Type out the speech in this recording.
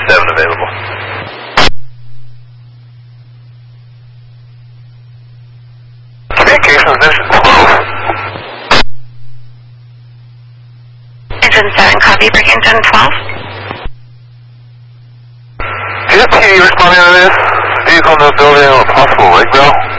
7 available. Communications, Engine 12. Engine 7, copy, bring Engine 12. Do you have PD responding to this? Vehicle in the building or possible wake bell?